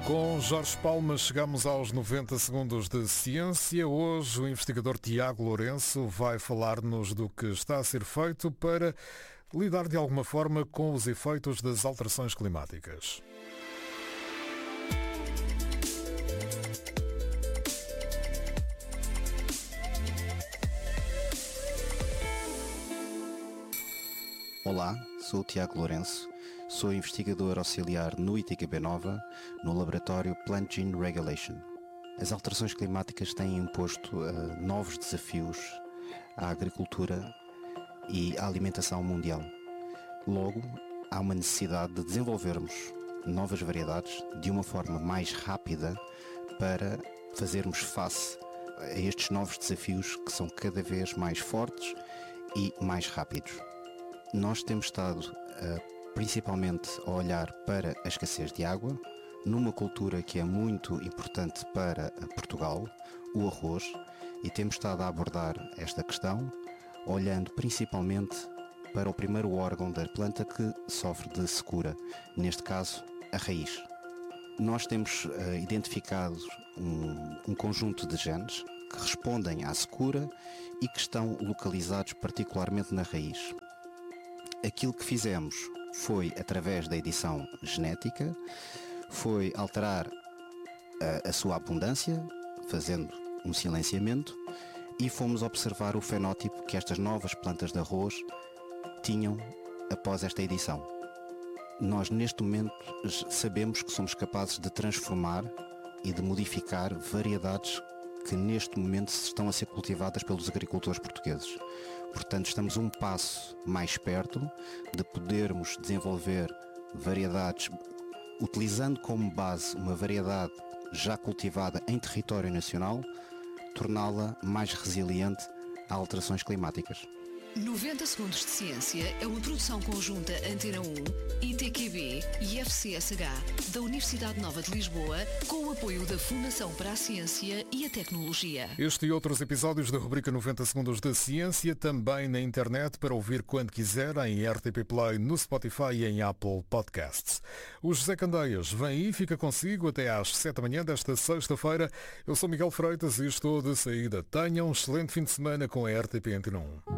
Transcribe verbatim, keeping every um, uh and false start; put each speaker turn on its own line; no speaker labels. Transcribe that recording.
Com Jorge Palma chegamos aos noventa segundos de ciência. Hoje o investigador Tiago Lourenço vai falar-nos do que está a ser feito para lidar de alguma forma com os efeitos das alterações climáticas.
Olá, sou o Tiago Lourenço, sou investigador auxiliar no I T Q B Nova, no laboratório Plant Gene Regulation. As alterações climáticas têm imposto uh, novos desafios à agricultura e à alimentação mundial. Logo, há uma necessidade de desenvolvermos novas variedades de uma forma mais rápida para fazermos face a estes novos desafios que são cada vez mais fortes e mais rápidos. Nós temos estado uh, principalmente a olhar para a escassez de água, numa cultura que é muito importante para Portugal, o arroz, e temos estado a abordar esta questão, olhando principalmente para o primeiro órgão da planta que sofre de secura, neste caso, a raiz. Nós temos uh, identificado um, um conjunto de genes que respondem à secura e que estão localizados particularmente na raiz. Aquilo que fizemos foi, através da edição genética, foi alterar a, a sua abundância, fazendo um silenciamento, e fomos observar o fenótipo que estas novas plantas de arroz tinham após esta edição. Nós, neste momento, sabemos que somos capazes de transformar e de modificar variedades que neste momento estão a ser cultivadas pelos agricultores portugueses. Portanto, estamos um passo mais perto de podermos desenvolver variedades, utilizando como base uma variedade já cultivada em território nacional, torná-la mais resiliente a alterações climáticas.
noventa segundos de ciência é uma produção conjunta Antena um, I T Q B e F C S H da Universidade Nova de Lisboa, com o apoio da Fundação para a Ciência e a Tecnologia.
Este e outros episódios da rubrica noventa segundos de ciência também na internet para ouvir quando quiser em R T P Play, no Spotify e em Apple Podcasts. O José Candeias vem aí e fica consigo até às sete da manhã desta sexta-feira. Eu sou Miguel Freitas e estou de saída. Tenham um excelente fim de semana com a R T P Antena um.